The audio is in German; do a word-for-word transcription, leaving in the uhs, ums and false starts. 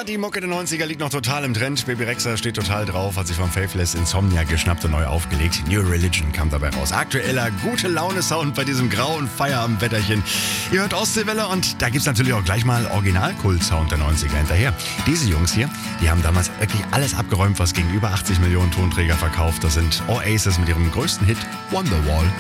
Ja, die Mucke der neunziger liegt noch total im Trend. Baby Rexha steht total drauf, hat sich vom Faithless Insomnia geschnappt und neu aufgelegt. New Religion kam dabei raus. Aktueller gute Laune-Sound bei diesem grauen Feierabendwetterchen. Ihr hört Ostseewelle und da gibt's natürlich auch gleich mal Original-Kult-Sound der neunziger hinterher. Diese Jungs hier, die haben damals wirklich alles abgeräumt, was gegen über achtzig Millionen Tonträger verkauft. Das sind Oasis mit ihrem größten Hit Wonderwall.